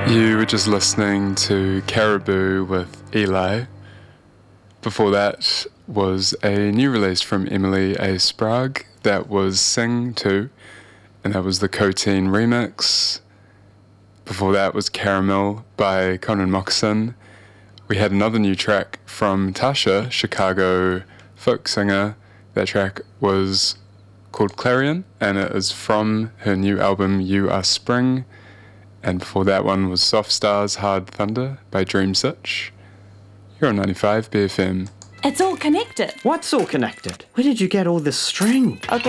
You were just listening to Caribou with Eli. Before that was a new release from Emily A. Sprague. That was Sing 2, and that was the Coteen remix. Before that was Caramel by Conan Moccasin. We had another new track from Tasha, Chicago folk singer. That track was called Clarion, and it is from her new album You Are Spring. And before that one was Soft Stars, Hard Thunder by Dream Sitch. You're on 95 BFM. It's all connected. What's all connected? Where did you get all this string? Okay.